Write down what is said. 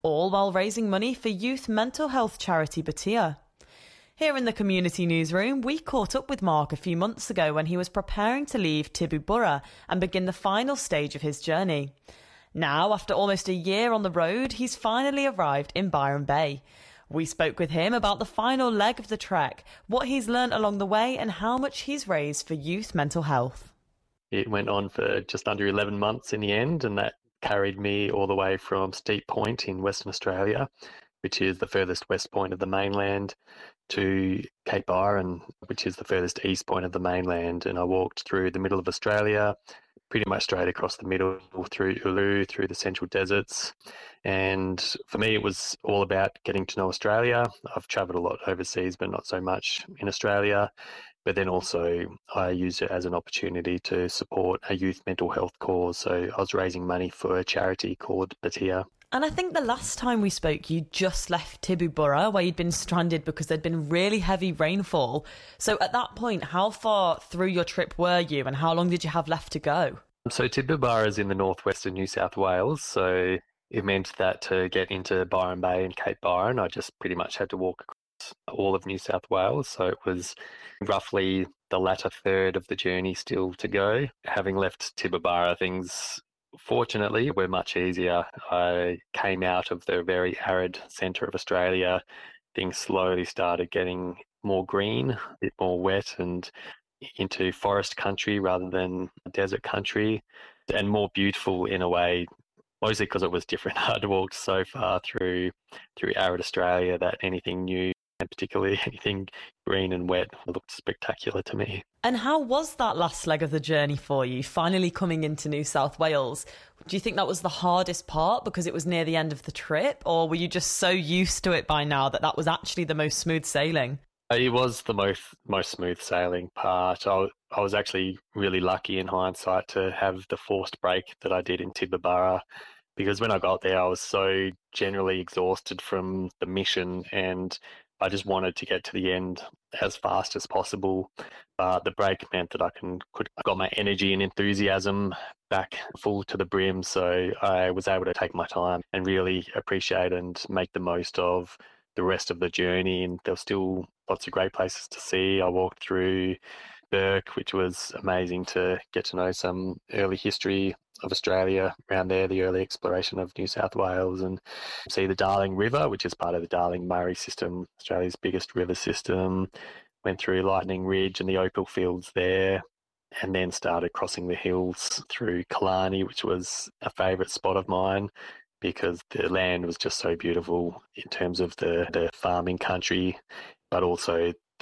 all while raising money for youth mental health charity Batia. Here in the community newsroom, we caught up with Mark a few months ago when he was preparing to leave Tibooburra and begin the final stage of his journey. Now, after almost a year on the road, he's finally arrived in Byron Bay. We spoke with him about the final leg of the trek, what he's learnt along the way and how much he's raised for youth mental health. It went on for just under 11 months in the end, and that carried me all the way from Steep Point in Western Australia, which is the furthest west point of the mainland, to Cape Byron, which is the furthest east point of the mainland. And I walked through the middle of Australia, pretty much straight across the middle through Uluru, through the central deserts. And for me, it was all about getting to know Australia. I've travelled a lot overseas, but not so much in Australia. But then also I used it as an opportunity to support a youth mental health cause. So I was raising money for a charity called Batia. And I think the last time we spoke, you just left Tibooburra, where you'd been stranded because there'd been really heavy rainfall. So at that point, how far through your trip were you and how long did you have left to go? So Tibooburra is in the northwestern New South Wales. So it meant that to get into Byron Bay and Cape Byron, I just pretty much had to walk across all of New South Wales. So it was roughly the latter third of the journey still to go. Having left Tibooburra, things fortunately were much easier. I came out of the very arid centre of Australia. Things slowly started getting more green, a bit more wet, and into forest country rather than desert country, and more beautiful in a way, mostly because it was different. I'd walked so far through arid Australia that anything new, and particularly anything green and wet, looked spectacular to me. And how was that last leg of the journey for you, finally coming into New South Wales? Do you think that was the hardest part because it was near the end of the trip, or were you just so used to it by now that that was actually the most smooth sailing? It was the most smooth sailing part. I was actually really lucky in hindsight to have the forced break that I did in Tibooburra, because when I got there I was so generally exhausted from the mission and I just wanted to get to the end as fast as possible. The break meant that I got my energy and enthusiasm back full to the brim, so I was able to take my time and really appreciate and make the most of the rest of the journey. And there were still lots of great places to see. I walked through Bourke, which was amazing to get to know some early history of Australia around there, the early exploration of New South Wales, and see the Darling River, which is part of the Darling-Murray system, Australia's biggest river system. Went through Lightning Ridge and the opal fields there, and then started crossing the hills through Killarney, which was a favourite spot of mine because the land was just so beautiful in terms of the farming country, but also